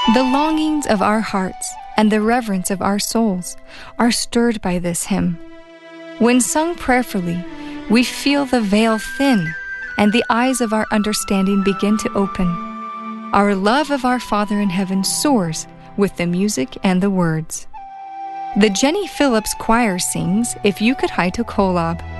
The longings of our hearts and the reverence of our souls are stirred by this hymn. When sung prayerfully, we feel the veil thin and the eyes of our understanding begin to open. Our love of our Father in heaven soars with the music and the words. The Jenny Phillips Choir sings If You Could Hide to Kolob.